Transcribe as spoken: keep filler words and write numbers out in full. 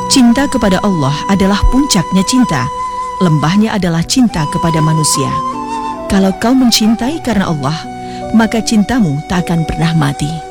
Cinta kepada Allah adalah puncaknya cinta, lembahnya adalah cinta kepada manusia. Kalau kau mencintai karena Allah, maka cintamu tak akan pernah mati.